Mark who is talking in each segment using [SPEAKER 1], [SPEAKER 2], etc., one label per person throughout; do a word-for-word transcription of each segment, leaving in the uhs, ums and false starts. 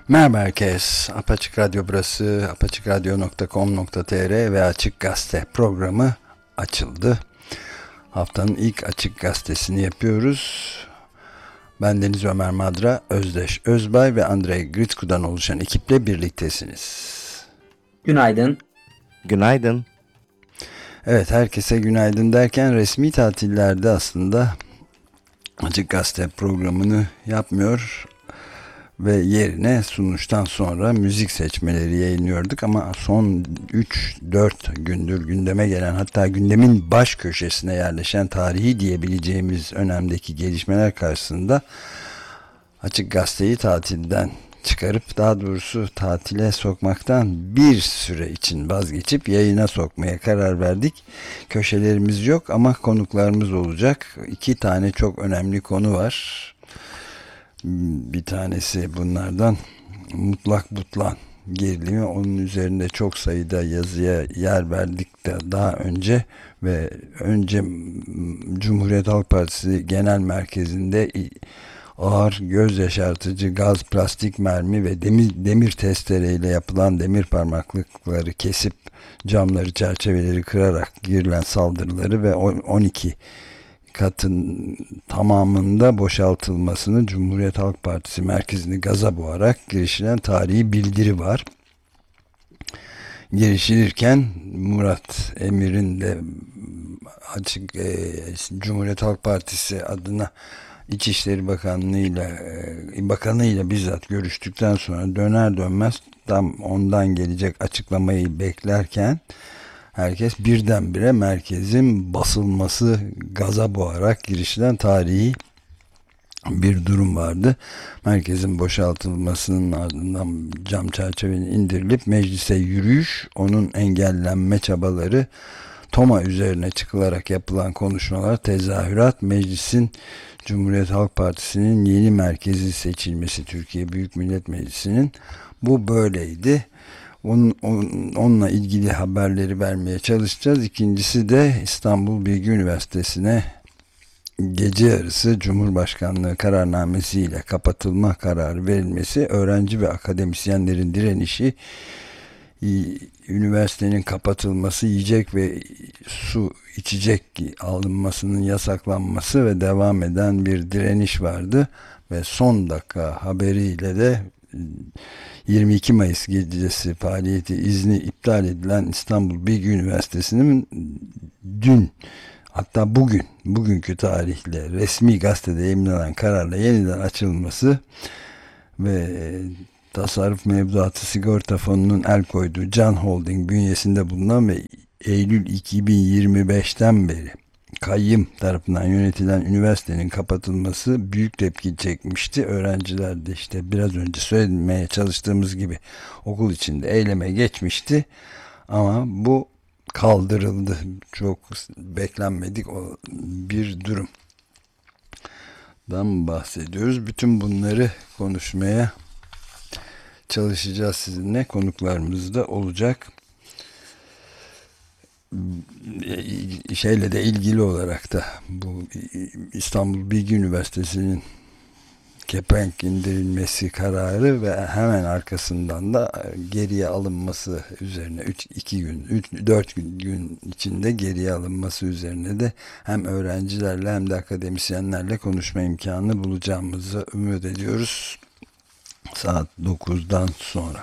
[SPEAKER 1] Merhaba herkes. Apaçık Radyo burası. apaçık radyo nokta com nokta tr ve Açık Gazete programı açıldı. Haftanın ilk Açık Gazetesini yapıyoruz. Ben Deniz Ömer Madra, Özdeş Özbay ve Andrei Gritsku'dan oluşan ekiple birliktesiniz.
[SPEAKER 2] Günaydın.
[SPEAKER 3] Günaydın.
[SPEAKER 1] Evet, herkese günaydın derken resmi tatillerde aslında Açık Gazete programını yapmıyor ve yerine sunuştan sonra müzik seçmeleri yayınlıyorduk ama son üç dört gündür gündeme gelen, hatta gündemin baş köşesine yerleşen tarihi diyebileceğimiz önemdeki gelişmeler karşısında Açık Gazete'yi tatilden çıkarıp, daha doğrusu tatile sokmaktan bir süre için vazgeçip yayına sokmaya karar verdik. Köşelerimiz yok ama konuklarımız olacak. İki tane çok önemli konu var. Bir tanesi bunlardan mutlak butlan gerilimi. Onun üzerinde çok sayıda yazıya yer verdik de daha önce ve önce Cumhuriyet Halk Partisi Genel Merkezi'nde ağır göz yaşartıcı gaz, plastik mermi ve demir, demir testereyle yapılan demir parmaklıkları kesip camları, çerçeveleri kırarak girilen saldırıları ve on iki katın tamamında boşaltılmasını, Cumhuriyet Halk Partisi merkezini gaza boğarak girişilen tarihi bildiri var. Girişilirken Murat Emir'in de açık e, Cumhuriyet Halk Partisi adına İçişleri Bakanlığı ile e, Bakanı ile bizzat görüştükten sonra döner dönmez tam ondan gelecek açıklamayı beklerken herkes birdenbire merkezin basılması, gaza boğarak girişilen tarihi bir durum vardı. Merkezin boşaltılmasının ardından cam çerçevenin indirilip meclise yürüyüş, onun engellenme çabaları, Toma üzerine çıkılarak yapılan konuşmalar, tezahürat, meclisin Cumhuriyet Halk Partisi'nin yeni merkezi seçilmesi, Türkiye Büyük Millet Meclisi'nin, bu böyleydi. Onun, on, onunla ilgili haberleri vermeye çalışacağız. İkincisi de İstanbul Bilgi Üniversitesi'ne gece yarısı Cumhurbaşkanlığı kararnamesiyle kapatılma kararı verilmesi, öğrenci ve akademisyenlerin direnişi, üniversitenin kapatılması, yiyecek ve su içecek alınmasının yasaklanması ve devam eden bir direniş vardı ve son dakika haberiyle de yirmi iki Mayıs gecesi faaliyeti izni iptal edilen İstanbul Bilgi Üniversitesi'nin dün, hatta bugün, bugünkü tarihle resmi gazetede yayımlanan kararla yeniden açılması ve Tasarruf Mevduatı Sigorta Fonu'nun el koyduğu Can Holding bünyesinde bulunan ve Eylül iki bin yirmi beşten beri kayyım tarafından yönetilen üniversitenin kapatılması büyük tepki çekmişti. Öğrenciler de işte biraz önce söylemeye çalıştığımız gibi okul içinde eyleme geçmişti. Ama bu kaldırıldı. Çok beklenmedik o bir durumdan bahsediyoruz. Bütün bunları konuşmaya çalışacağız sizinle. Konuklarımız da olacak. Şeyle de ilgili olarak da bu İstanbul Bilgi Üniversitesi'nin kepenk indirilmesi kararı ve hemen arkasından da geriye alınması üzerine üç iki gün üç dört gün, gün içinde geriye alınması üzerine de hem öğrencilerle hem de akademisyenlerle konuşma imkanı bulacağımızı ümit ediyoruz saat dokuzdan sonra.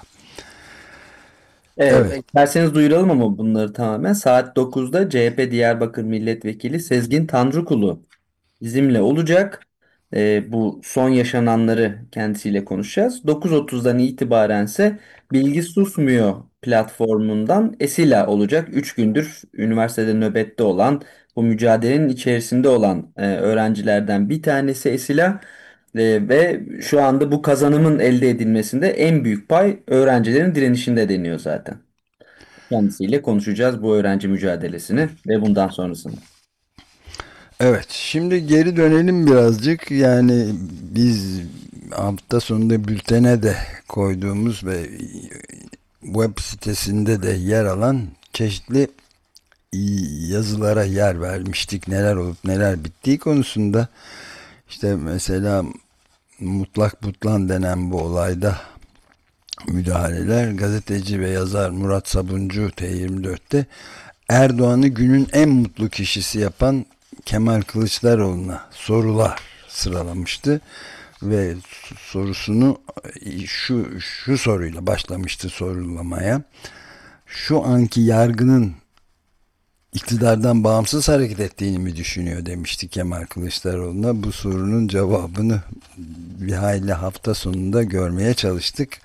[SPEAKER 2] Evet,
[SPEAKER 1] Evet.
[SPEAKER 2] isterseniz duyuralım ama bunları tamamen. Saat dokuzda C H P Diyarbakır Milletvekili Sezgin Tanrıkulu bizimle olacak. Ee, bu son yaşananları kendisiyle konuşacağız. dokuz otuzdan itibarense Bilgi Susmuyor platformundan Esila olacak. Üç gündür üniversitede nöbette olan, bu mücadelenin içerisinde olan e, öğrencilerden bir tanesi Esila. Ee, ve şu anda bu kazanımın elde edilmesinde en büyük pay öğrencilerin direnişinde deniyor zaten. Kendisiyle konuşacağız bu öğrenci mücadelesini ve bundan sonrasını.
[SPEAKER 1] Evet, şimdi geri dönelim birazcık. Yani biz hafta sonunda bültene de koyduğumuz ve web sitesinde de yer alan çeşitli yazılara yer vermiştik. Neler olup neler bittiği konusunda. İşte mesela mutlak butlan denen bu olayda müdahaleler. Gazeteci ve yazar Murat Sabuncu T yirmi dörtte Erdoğan'ı günün en mutlu kişisi yapan Kemal Kılıçdaroğlu'na sorular sıralamıştı ve sorusunu şu şu soruyla başlamıştı sorulamaya. Şu anki yargının iktidardan bağımsız hareket ettiğini mi düşünüyor demişti Kemal Kılıçdaroğlu'na. Bu sorunun cevabını bir hayli hafta sonunda görmeye çalıştık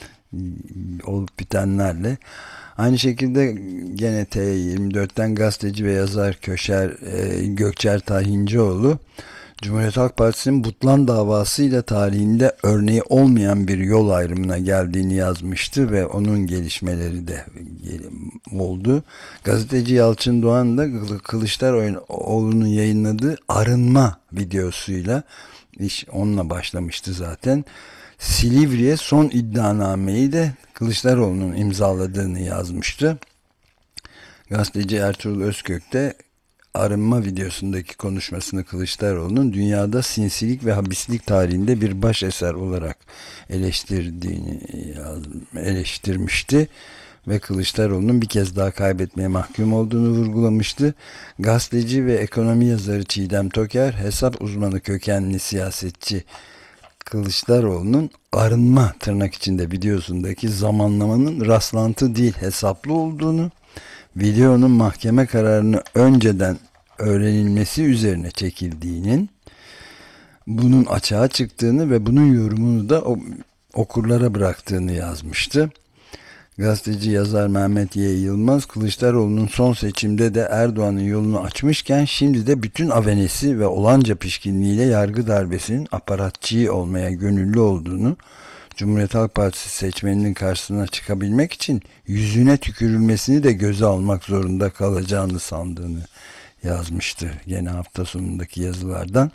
[SPEAKER 1] olup bitenlerle. Aynı şekilde gene T yirmi dörtten gazeteci ve yazar Köşer e, Gökçer Tahincioğlu Cumhuriyet Halk Partisi'nin Butlan davasıyla tarihinde örneği olmayan bir yol ayrımına geldiğini yazmıştı ve onun gelişmeleri de oldu. Gazeteci Yalçın Doğan da Kılıçdaroğlu'nun yayınladığı arınma videosuyla iş onunla başlamıştı zaten. Silivri'ye son iddianameyi de Kılıçdaroğlu'nun imzaladığını yazmıştı. Gazeteci Ertuğrul Özkök de arınma videosundaki konuşmasını Kılıçdaroğlu'nun dünyada sinsilik ve habislik tarihinde bir baş eser olarak eleştirdiğini eleştirmişti ve Kılıçdaroğlu'nun bir kez daha kaybetmeye mahkum olduğunu vurgulamıştı. Gazeteci ve ekonomi yazarı Çiğdem Toker, hesap uzmanı kökenli siyasetçi Kılıçdaroğlu'nun arınma tırnak içinde videosundaki zamanlamanın rastlantı değil hesaplı olduğunu, videonun mahkeme kararını önceden öğrenilmesi üzerine çekildiğinin, bunun açığa çıktığını ve bunun yorumunu da okurlara bıraktığını yazmıştı. Gazeteci yazar Mehmet Y. Yılmaz, Kılıçdaroğlu'nun son seçimde de Erdoğan'ın yolunu açmışken şimdi de bütün avenesi ve olanca pişkinliğiyle yargı darbesinin aparatçı olmaya gönüllü olduğunu, Cumhuriyet Halk Partisi seçmeninin karşısına çıkabilmek için yüzüne tükürülmesini de göze almak zorunda kalacağını sandığını yazmıştı gene hafta sonundaki yazılardan.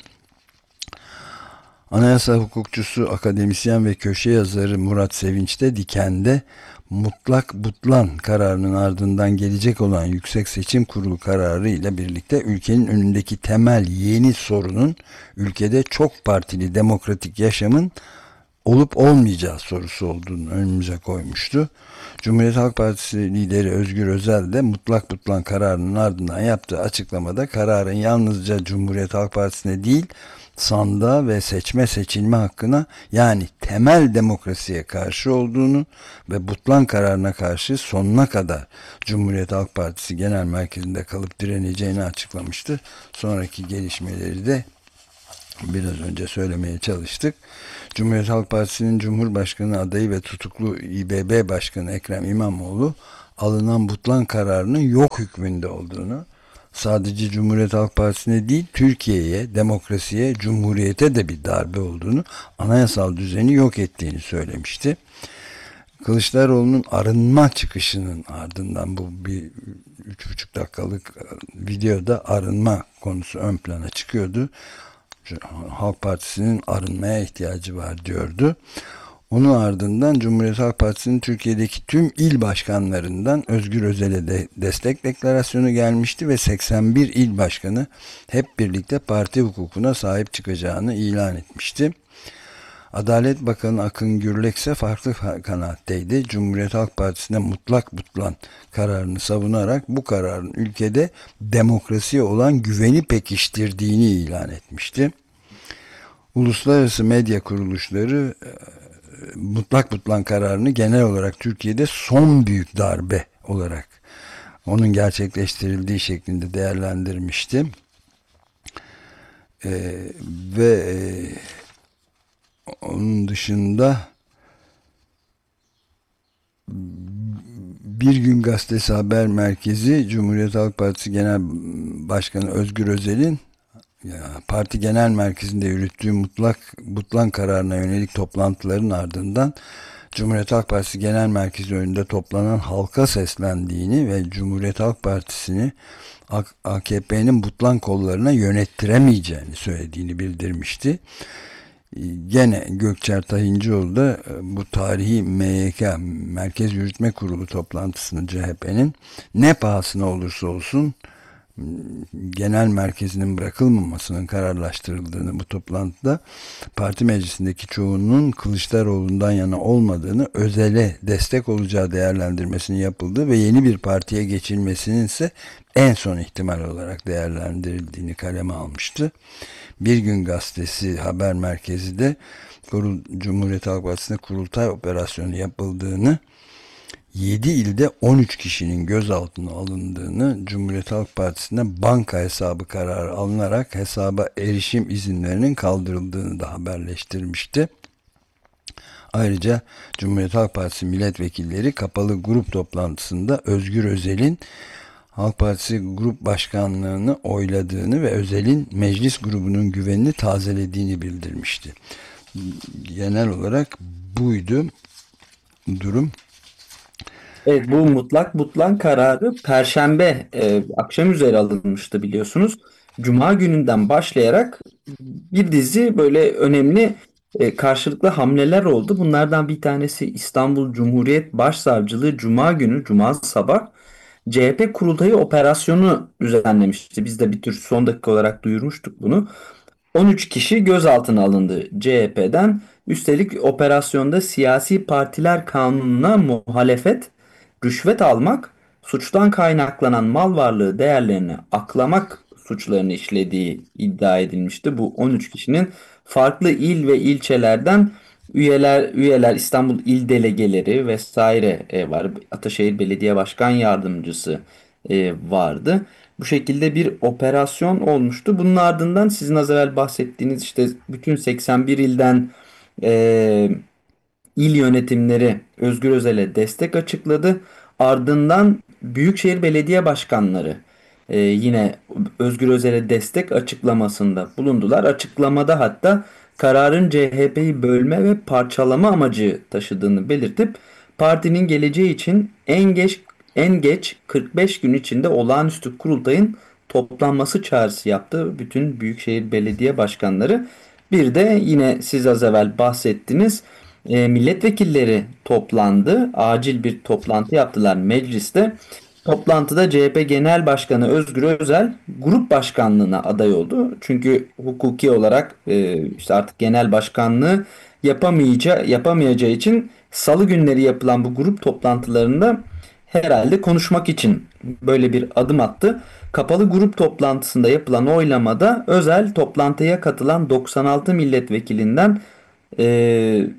[SPEAKER 1] Anayasa hukukçusu, akademisyen ve köşe yazarı Murat Sevinç de Diken'de mutlak butlan kararının ardından gelecek olan Yüksek Seçim Kurulu kararı ile birlikte ülkenin önündeki temel yeni sorunun ülkede çok partili demokratik yaşamın olup olmayacağı sorusu olduğunu önümüze koymuştu. Cumhuriyet Halk Partisi lideri Özgür Özel de mutlak butlan kararının ardından yaptığı açıklamada kararın yalnızca Cumhuriyet Halk Partisi'ne değil sandığa ve seçme seçilme hakkına yani temel demokrasiye karşı olduğunu ve butlan kararına karşı sonuna kadar Cumhuriyet Halk Partisi Genel Merkezi'nde kalıp direneceğini açıklamıştı. Sonraki gelişmeleri de biraz önce söylemeye çalıştık. Cumhuriyet Halk Partisi'nin Cumhurbaşkanı adayı ve tutuklu İBB Başkanı Ekrem İmamoğlu alınan butlan kararının yok hükmünde olduğunu, sadece Cumhuriyet Halk Partisi'ne değil Türkiye'ye, demokrasiye, cumhuriyete de bir darbe olduğunu, anayasal düzeni yok ettiğini söylemişti. Kılıçdaroğlu'nun arınma çıkışının ardından bu bir üç buçuk dakikalık videoda arınma konusu ön plana çıkıyordu. Halk Partisi'nin arınmaya ihtiyacı var diyordu. Onun ardından Cumhuriyet Halk Partisi'nin Türkiye'deki tüm il başkanlarından Özgür Özel'e de destek deklarasyonu gelmişti ve seksen bir il başkanı hep birlikte parti hukukuna sahip çıkacağını ilan etmişti. Adalet Bakanı Akın Gürlek ise farklı kanaatteydi. Cumhuriyet Halk Partisi'ne mutlak butlan kararını savunarak bu kararın ülkede demokrasiye olan güveni pekiştirdiğini ilan etmişti. Uluslararası medya kuruluşları mutlak butlan kararını genel olarak Türkiye'de son büyük darbe olarak onun gerçekleştirildiği şeklinde değerlendirmişti. Ee, ve e, onun dışında Bir Gün Gazetesi Haber Merkezi Cumhuriyet Halk Partisi Genel Başkanı Özgür Özel'in ya, parti genel merkezinde yürüttüğü mutlak butlan kararına yönelik toplantıların ardından Cumhuriyet Halk Partisi Genel Merkezi önünde toplanan halka seslendiğini ve Cumhuriyet Halk Partisi'ni A K P'nin butlan kollarına yönettiremeyeceğini söylediğini bildirmişti. Gene Gökçer Tahincioğlu da bu tarihi M Y K Merkez Yürütme Kurulu toplantısını C H P'nin ne pahasına olursa olsun genel merkezinin bırakılmamasının kararlaştırıldığını, bu toplantıda parti meclisindeki çoğunluğun Kılıçdaroğlu'ndan yana olmadığını, Özel'e destek olacağı değerlendirmesinin yapıldığı ve yeni bir partiye geçilmesinin ise en son ihtimal olarak değerlendirildiğini kaleme almıştı. Bir Gün Gazetesi haber merkezi de Cumhuriyet Halk Partisi'nde kurultay operasyonu yapıldığını, yedi ilde on üç kişinin gözaltına alındığını, Cumhuriyet Halk Partisi'nde banka hesabı kararı alınarak hesaba erişim izinlerinin kaldırıldığını da haberleştirmişti. Ayrıca Cumhuriyet Halk Partisi milletvekilleri kapalı grup toplantısında Özgür Özel'in Halk Partisi Grup Başkanlığını oyladığını ve Özel'in meclis grubunun güvenini tazelediğini bildirmişti. Genel olarak buydu durum.
[SPEAKER 2] Evet, bu mutlak butlan kararı Perşembe e, akşam üzeri alınmıştı biliyorsunuz. Cuma gününden başlayarak bir dizi böyle önemli e, karşılıklı hamleler oldu. Bunlardan bir tanesi İstanbul Cumhuriyet Başsavcılığı Cuma günü, Cuma sabah C H P kurultayı operasyonu düzenlemişti. Biz de bir tür son dakika olarak duyurmuştuk bunu. on üç kişi gözaltına alındı C H P'den. Üstelik operasyonda siyasi partiler kanununa muhalefet, rüşvet almak, suçtan kaynaklanan mal varlığı değerlerini aklamak suçlarını işlediği iddia edilmişti. Bu on üç kişinin farklı il ve ilçelerden üyeler, üyeler İstanbul İl Delegeleri vesaire e, var. Ataşehir Belediye Başkan Yardımcısı e, vardı. Bu şekilde bir operasyon olmuştu. Bunun ardından sizin az evvel bahsettiğiniz işte bütün seksen bir ilden e, il yönetimleri Özgür Özel'e destek açıkladı. Ardından Büyükşehir Belediye Başkanları e, yine Özgür Özel'e destek açıklamasında bulundular. Açıklamada hatta kararın C H P'yi bölme ve parçalama amacı taşıdığını belirtip partinin geleceği için en geç en geç kırk beş gün içinde olağanüstü kurultayın toplanması çağrısı yaptı bütün Büyükşehir Belediye Başkanları. Bir de yine siz az evvel bahsettiniz. E, milletvekilleri toplandı. Acil bir toplantı yaptılar mecliste. Toplantıda C H P Genel Başkanı Özgür Özel grup başkanlığına aday oldu. Çünkü hukuki olarak e, işte artık genel başkanlığı yapamayacağı, yapamayacağı için salı günleri yapılan bu grup toplantılarında herhalde konuşmak için böyle bir adım attı. Kapalı grup toplantısında yapılan oylamada Özel toplantıya katılan doksan altı milletvekilinden e,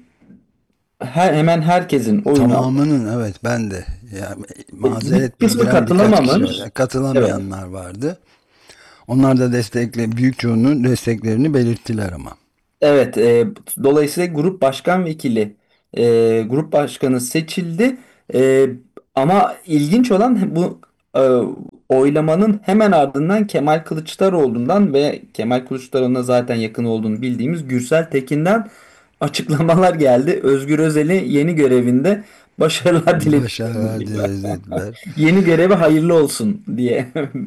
[SPEAKER 2] her, hemen herkesin oyunu aldı.
[SPEAKER 1] Tamamının, evet, ben de yani
[SPEAKER 2] Bir
[SPEAKER 1] mazeret
[SPEAKER 2] kısmı
[SPEAKER 1] bildiren birkaç kişi
[SPEAKER 2] katılamamış.
[SPEAKER 1] var.
[SPEAKER 2] Evet.
[SPEAKER 1] Katılamayanlar vardı. Onlar da destekle büyük çoğunluğun desteklerini belirttiler ama.
[SPEAKER 2] Evet, e, dolayısıyla grup başkan vekili, e, grup başkanı seçildi. E, ama ilginç olan bu e, oylamanın hemen ardından Kemal Kılıçdaroğlu'ndan ve Kemal Kılıçdaroğlu'na zaten yakın olduğunu bildiğimiz Gürsel Tekin'den açıklamalar geldi. Özgür Özel'i yeni görevinde başarılar
[SPEAKER 1] Başarılar
[SPEAKER 2] dilediler.
[SPEAKER 1] dileriz dediler.
[SPEAKER 2] Yeni görevi hayırlı olsun diye.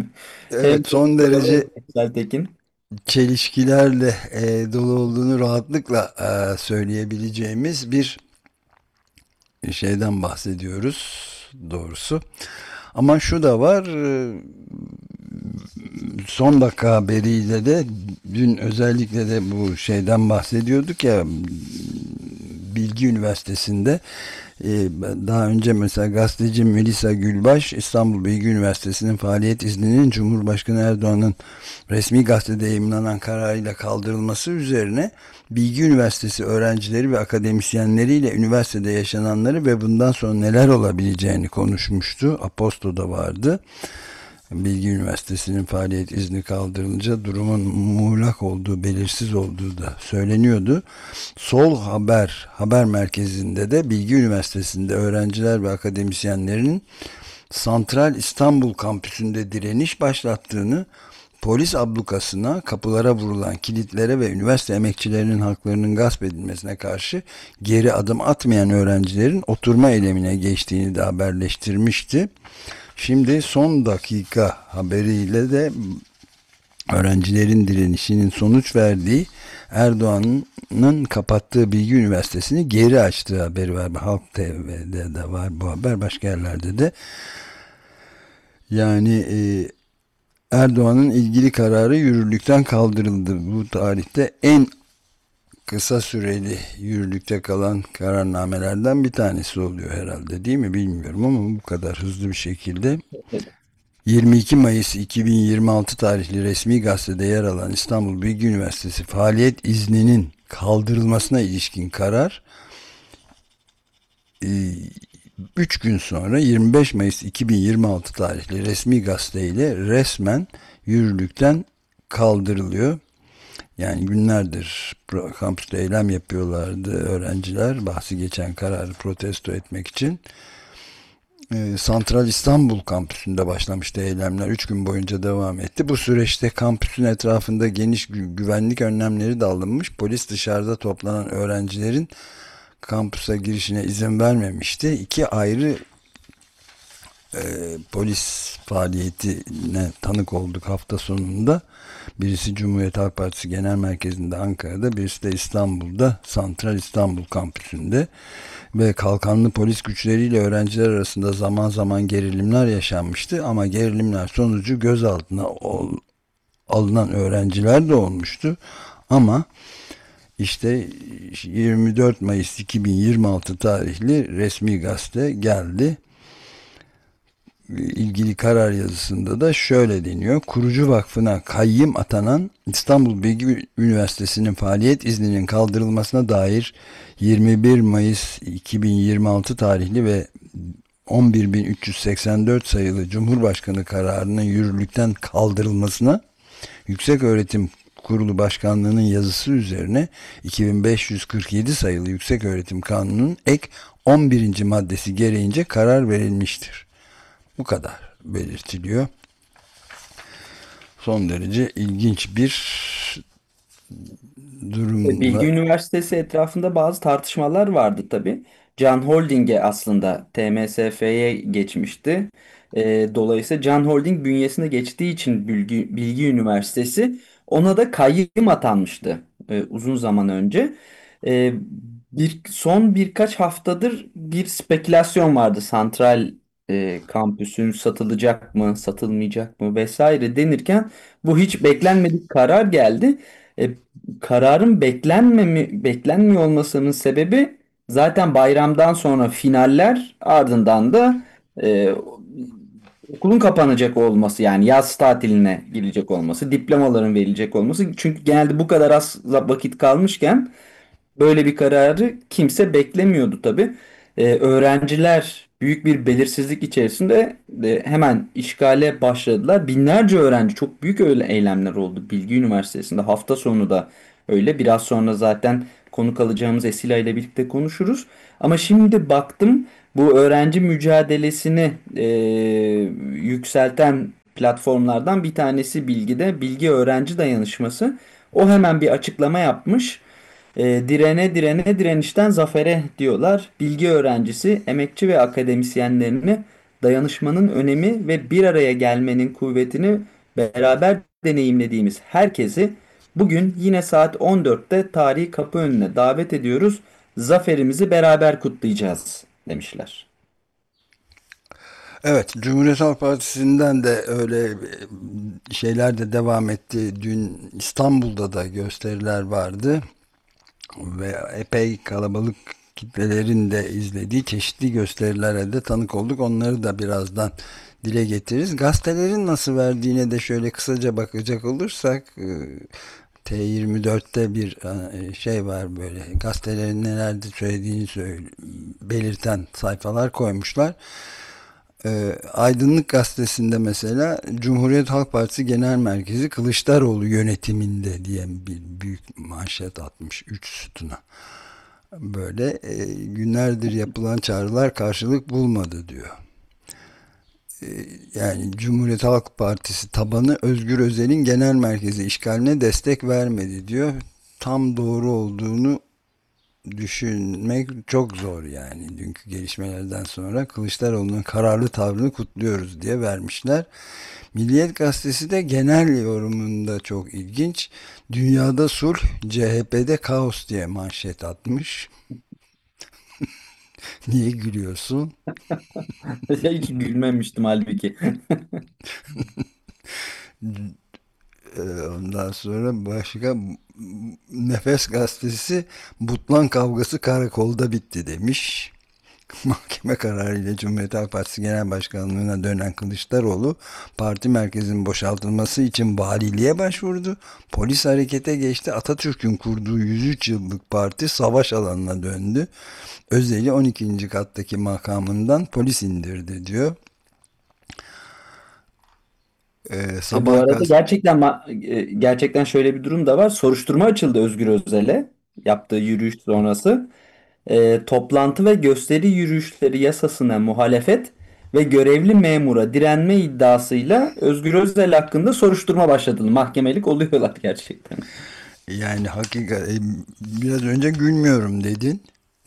[SPEAKER 2] Hem
[SPEAKER 1] Evet, son derece
[SPEAKER 2] Gürsel Tekin.
[SPEAKER 1] çelişkilerle e, dolu olduğunu rahatlıkla e, söyleyebileceğimiz bir şeyden bahsediyoruz doğrusu. Ama şu da var, e, son dakika haberiyle de dün özellikle de bu şeyden bahsediyorduk ya, Bilgi Üniversitesi'nde e, daha önce mesela gazeteci Melisa Gülbaş İstanbul Bilgi Üniversitesi'nin faaliyet izninin Cumhurbaşkanı Erdoğan'ın resmi gazetede yayımlanan kararıyla kaldırılması üzerine Bilgi Üniversitesi öğrencileri ve akademisyenleriyle üniversitede yaşananları ve bundan sonra neler olabileceğini konuşmuştu. Aposto'da vardı. Bilgi Üniversitesi'nin faaliyet izni kaldırılınca durumun muğlak olduğu, belirsiz olduğu da söyleniyordu. Sol Haber haber merkezinde de Bilgi Üniversitesi'nde öğrenciler ve akademisyenlerinin Santral İstanbul kampüsünde direniş başlattığını, polis ablukasına, kapılara vurulan kilitlere ve üniversite emekçilerinin haklarının gasp edilmesine karşı geri adım atmayan öğrencilerin oturma eylemine geçtiğini de haberleştirmişti. Şimdi son dakika haberiyle de öğrencilerin direnişinin sonuç verdiği, Erdoğan'ın kapattığı Bilgi Üniversitesi'ni geri açtığı haberi var. Halk T V'de de var bu haber, başka yerlerde de. Yani e, Erdoğan'ın ilgili kararı yürürlükten kaldırıldı. Bu tarihte en kısa süreli yürürlükte kalan kararnamelerden bir tanesi oluyor herhalde, değil mi bilmiyorum ama bu kadar hızlı bir şekilde.
[SPEAKER 2] Evet.
[SPEAKER 1] yirmi iki Mayıs iki bin yirmi altı tarihli resmi gazetede yer alan İstanbul Bilgi Üniversitesi faaliyet izninin kaldırılmasına ilişkin karar üç gün sonra yirmi beş Mayıs iki bin yirmi altı tarihli resmi gazeteyle resmen yürürlükten kaldırılıyor. Yani günlerdir kampüste eylem yapıyorlardı öğrenciler bahsi geçen kararı protesto etmek için. Ee, Santral İstanbul kampüsünde başlamıştı eylemler. Üç gün boyunca devam etti. Bu süreçte kampüsün etrafında geniş gü- güvenlik önlemleri de alınmış. Polis dışarıda toplanan öğrencilerin kampüse girişine izin vermemişti. İki ayrı e, polis faaliyetine tanık olduk hafta sonunda. Birisi Cumhuriyet Halk Partisi Genel Merkezi'nde Ankara'da, birisi de İstanbul'da, Santral İstanbul kampüsünde ve kalkanlı polis güçleriyle öğrenciler arasında zaman zaman gerilimler yaşanmıştı ama gerilimler sonucu gözaltına ol, alınan öğrenciler de olmuştu. Ama işte yirmi dört Mayıs iki bin yirmi altı tarihli resmi gazete geldi. İlgili karar yazısında da şöyle deniyor. Kurucu vakfına kayyım atanan İstanbul Bilgi Üniversitesi'nin faaliyet izninin kaldırılmasına dair yirmi bir Mayıs iki bin yirmi altı tarihli ve on bir bin üç yüz seksen dört sayılı Cumhurbaşkanı kararının yürürlükten kaldırılmasına Yükseköğretim Kurulu Başkanlığı'nın yazısı üzerine iki bin beş yüz kırk yedi sayılı Yükseköğretim Kanunu'nun ek on birinci maddesi gereğince karar verilmiştir. Bu kadar belirtiliyor. Son derece ilginç bir
[SPEAKER 2] Bilgi
[SPEAKER 1] durumla.
[SPEAKER 2] Üniversitesi etrafında bazı tartışmalar vardı tabii. Can Holding'e aslında T M S F'ye geçmişti. Ee, dolayısıyla Can Holding bünyesine geçtiği için Bilgi, Bilgi Üniversitesi ona da kayyım atanmıştı e, uzun zaman önce. Ee, bir son birkaç haftadır bir spekülasyon vardı. Santral e, kampüsün satılacak mı, satılmayacak mı vesaire denirken bu hiç beklenmedik karar geldi. E, Kararın beklenmemi, beklenmiyor olmasının sebebi zaten bayramdan sonra finaller ardından da e, okulun kapanacak olması, yani yaz tatiline girecek olması, diplomaların verilecek olması. Çünkü genelde bu kadar az vakit kalmışken böyle bir kararı kimse beklemiyordu tabii. Ee, öğrenciler büyük bir belirsizlik içerisinde e, hemen işgale başladılar. Binlerce öğrenci, çok büyük öyle eylemler oldu Bilgi Üniversitesi'nde. Hafta sonu da öyle. Biraz sonra zaten konuk alacağımız Esila ile birlikte konuşuruz. Ama şimdi baktım, bu öğrenci mücadelesini e, yükselten platformlardan bir tanesi Bilgi'de, Bilgi Öğrenci Dayanışması. O hemen bir açıklama yapmış. E, direne direne direnişten zafere diyorlar. Bilgi öğrencisi, emekçi ve akademisyenlerini dayanışmanın önemi ve bir araya gelmenin kuvvetini beraber deneyimlediğimiz herkesi bugün yine saat on dörtte tarihi kapı önüne davet ediyoruz. Zaferimizi beraber kutlayacağız demişler.
[SPEAKER 1] Evet, Cumhuriyet Halk Partisi'nden de öyle şeyler de devam etti. Dün İstanbul'da da gösteriler vardı ve epey kalabalık kitlelerin de izlediği çeşitli gösterilere de tanık olduk. Onları da birazdan dile getiririz. Gazetelerin nasıl verdiğine de şöyle kısaca bakacak olursak e, T yirmi dörtte bir e, şey var, böyle gazetelerin nelerde söylediğini söyle, belirten sayfalar koymuşlar. E, Aydınlık Gazetesi'nde mesela Cumhuriyet Halk Partisi Genel Merkezi Kılıçdaroğlu yönetiminde diye bir büyük manşet atmış üç sütuna. Böyle e, günlerdir yapılan çağrılar karşılık bulmadı diyor. E, yani Cumhuriyet Halk Partisi tabanı Özgür Özel'in genel merkezi işgaline destek vermedi diyor. Tam doğru olduğunu düşünmek çok zor yani. Dünkü gelişmelerden sonra Kılıçdaroğlu'nun kararlı tavrını kutluyoruz diye vermişler. Milliyet Gazetesi de genel yorumunda çok ilginç. Dünyada sulh, C H P'de kaos diye manşet atmış. Niye gülüyorsun?
[SPEAKER 2] Hiç gülmemiştim halbuki.
[SPEAKER 1] Ee, Ondan sonra başka Nefes gazetesi Butlan kavgası karakolda bitti demiş. Mahkeme kararıyla Cumhuriyet Halk Partisi Genel Başkanlığı'na dönen Kılıçdaroğlu parti merkezinin boşaltılması için valiliğe başvurdu. Polis harekete geçti. Atatürk'ün kurduğu yüz üç yıllık parti savaş alanına döndü. Özel'i on ikinci kattaki makamından polis indirdi diyor. Ee,
[SPEAKER 2] E, bu
[SPEAKER 1] sabah
[SPEAKER 2] arada
[SPEAKER 1] gaz
[SPEAKER 2] gerçekten ma- e, gerçekten şöyle bir durum da var. Soruşturma açıldı Özgür Özel'e yaptığı yürüyüş sonrası. E, toplantı ve gösteri yürüyüşleri yasasına muhalefet ve görevli memura direnme iddiasıyla Özgür Özel hakkında soruşturma başlatıldı. Mahkemelik oluyorlar gerçekten.
[SPEAKER 1] yani hakikat e, biraz önce gülmüyorum dedin.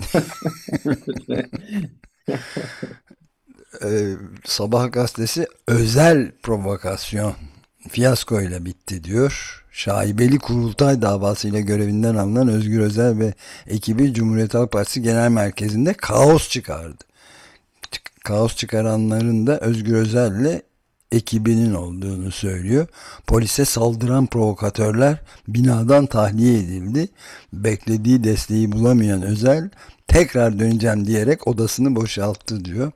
[SPEAKER 1] Ee, Sabah gazetesi özel provokasyon fiyasko ile bitti diyor. Şaibeli kurultay davasıyla görevinden alınan Özgür Özel ve ekibi Cumhuriyet Halk Partisi Genel Merkezi'nde kaos çıkardı. Kaos çıkaranların da Özgür Özel'le ekibinin olduğunu söylüyor. Polise saldıran provokatörler binadan tahliye edildi. Beklediği desteği bulamayan Özel tekrar döneceğim diyerek odasını boşalttı diyor.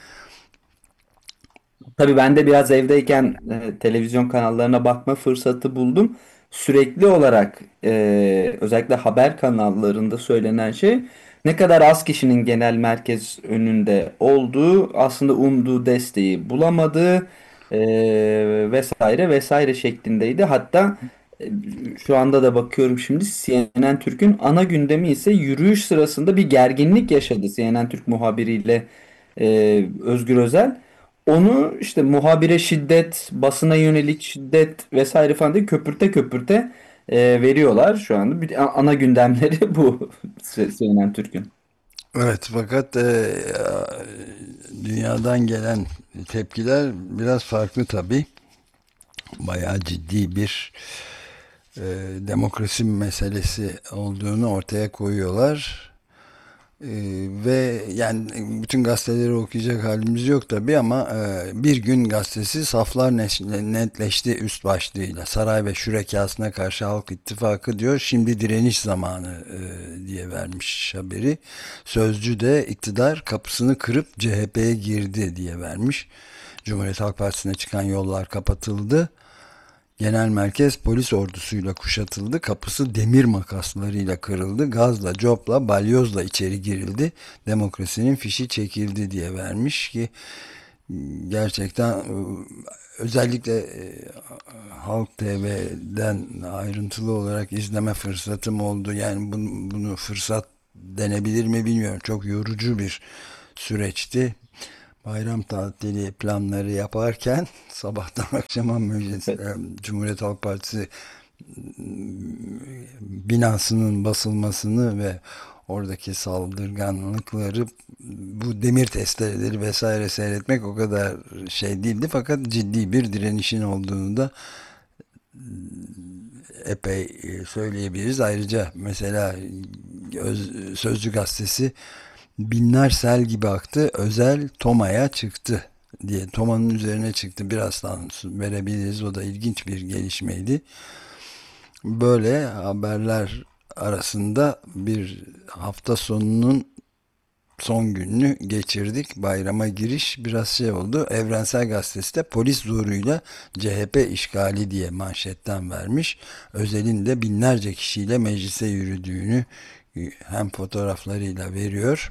[SPEAKER 2] Tabii ben de biraz evdeyken e, televizyon kanallarına bakma fırsatı buldum. Sürekli olarak e, özellikle haber kanallarında söylenen şey ne kadar az kişinin genel merkez önünde olduğu, aslında umduğu desteği bulamadığı e, vesaire vesaire şeklindeydi. Hatta e, şu anda da bakıyorum şimdi C N N Türk'ün ana gündemi ise yürüyüş sırasında bir gerginlik yaşadı C N N Türk muhabiriyle e, Özgür Özel. Onu işte muhabire şiddet, basına yönelik şiddet vesaire falan diye köpürte köpürte e, veriyorlar şu anda. Bir, a- ana gündemleri bu C N N Türk'ün.
[SPEAKER 1] Evet, fakat e, dünyadan gelen tepkiler biraz farklı tabii. Bayağı ciddi bir e, demokrasi meselesi olduğunu ortaya koyuyorlar. E, Ve yani bütün gazeteleri okuyacak halimiz yok tabii ama e, Bir Gün gazetesi saflar neş- netleşti üst başlığıyla. Saray ve Şürekası'na karşı Halk İttifakı diyor. Şimdi direniş zamanı e, diye vermiş haberi. Sözcü de iktidar kapısını kırıp C H P'ye girdi diye vermiş. Cumhuriyet Halk Partisi'ne çıkan yollar kapatıldı. Genel merkez polis ordusuyla kuşatıldı. Kapısı demir makaslarıyla kırıldı. Gazla, copla, balyozla içeri girildi. Demokrasinin fişi çekildi diye vermiş ki gerçekten e, özellikle e, Halk T V'den ayrıntılı olarak izleme fırsatım oldu. Yani bunu, bunu fırsat denebilir mi bilmiyorum. Çok yorucu bir süreçti. Bayram tatili planları yaparken sabahtan akşama meclis,
[SPEAKER 2] Evet.
[SPEAKER 1] e, Cumhuriyet Halk Partisi binasının basılmasını ve oradaki saldırganlıkları, bu demir testereleri vesaire seyretmek o kadar şey değildi, fakat ciddi bir direnişin olduğunu da epey e, söyleyebiliriz. Ayrıca mesela Öz, Sözcü gazetesi binler sel gibi aktı, Özel Toma'ya çıktı diye, Toma'nın üzerine çıktı, birazdan verebiliriz, o da ilginç bir gelişmeydi. Böyle haberler arasında bir hafta sonunun son gününü geçirdik. Bayrama giriş biraz şey oldu. Evrensel Gazetesi de polis zoruyla C H P işgali diye manşetten vermiş. Özel'in de binlerce kişiyle meclise yürüdüğünü hem fotoğraflarıyla veriyor.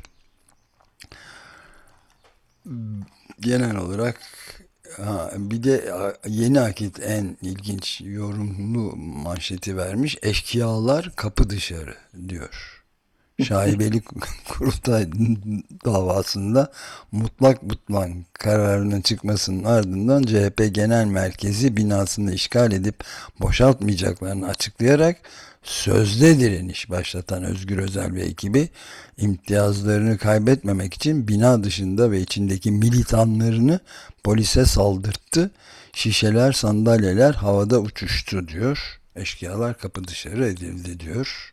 [SPEAKER 1] Genel olarak ha, bir de Yeni Akit en ilginç yorumlu manşeti vermiş. Eşkıyalar kapı dışarı diyor. Şaibeli kurultay davasında mutlak butlan kararının çıkmasının ardından C H P Genel Merkezi binasını işgal edip boşaltmayacaklarını açıklayarak sözde direniş başlatan Özgür Özel ve ekibi imtiyazlarını kaybetmemek için bina dışında ve içindeki militanlarını polise saldırttı. Şişeler, sandalyeler havada uçuştu diyor. Eşkıyalar kapı dışarı edildi diyor.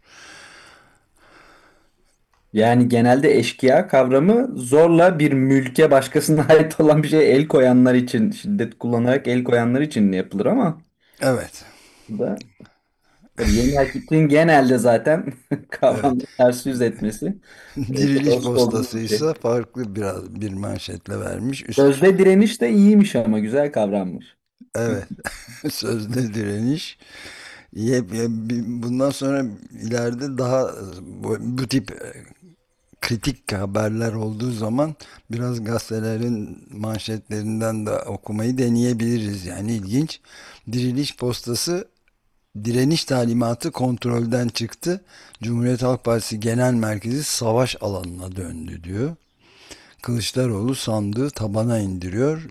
[SPEAKER 2] Yani genelde eşkıya kavramı zorla bir mülke başkasına ait olan bir şeye el koyanlar için, şiddet kullanarak el koyanlar için yapılır ama
[SPEAKER 1] Evet.
[SPEAKER 2] Bu da tabii Yeni Akit'in genelde zaten
[SPEAKER 1] Evet.
[SPEAKER 2] kavramda ters yüz etmesi e, çok
[SPEAKER 1] Diriliş
[SPEAKER 2] alışık olduğumuz
[SPEAKER 1] postası
[SPEAKER 2] bir şey.
[SPEAKER 1] ise farklı biraz bir manşetle vermiş. Üst,
[SPEAKER 2] Sözde direniş de iyiymiş ama güzel kavrammış.
[SPEAKER 1] evet. Sözde direniş. Yep, yep, bundan sonra ileride daha bu, bu tip e, kritik haberler olduğu zaman biraz gazetelerin manşetlerinden de okumayı deneyebiliriz. Yani ilginç. Diriliş postası direniş talimatı kontrolden çıktı. Cumhuriyet Halk Partisi Genel Merkezi savaş alanına döndü diyor. Kılıçdaroğlu sandığı tabana indiriyor.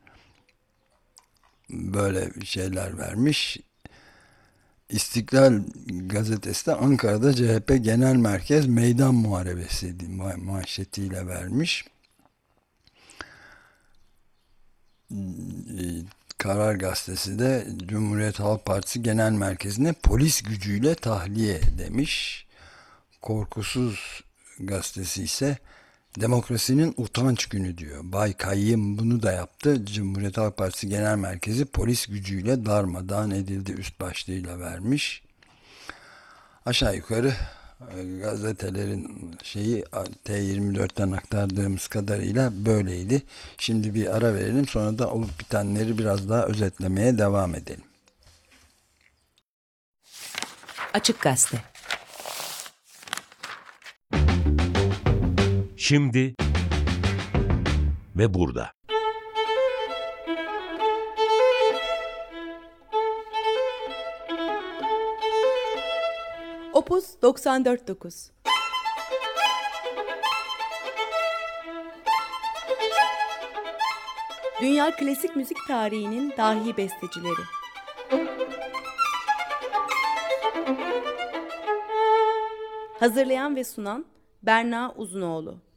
[SPEAKER 1] Böyle şeyler vermiş. İstiklal gazetesi de Ankara'da C H P Genel Merkez Meydan Muharebesi manşetiyle vermiş. Karar Gazetesi de Cumhuriyet Halk Partisi Genel Merkezi'ne polis gücüyle tahliye demiş. Korkusuz Gazetesi ise demokrasinin utanç günü diyor. Bay Kayyım bunu da yaptı. Cumhuriyet Halk Partisi Genel Merkezi polis gücüyle darmadağın edildi üst başlığıyla vermiş. Aşağı yukarı e, gazetelerin şeyi T yirmi dörtten aktardığımız kadarıyla böyleydi. Şimdi bir ara verelim, sonra da olup bitenleri biraz daha özetlemeye devam edelim.
[SPEAKER 3] Açık Gazete.
[SPEAKER 4] Şimdi ve burada.
[SPEAKER 5] Opus doksan dört nokta dokuz. Dünya klasik müzik tarihinin dahi bestecileri. Hazırlayan ve sunan Berna Uzunoğlu.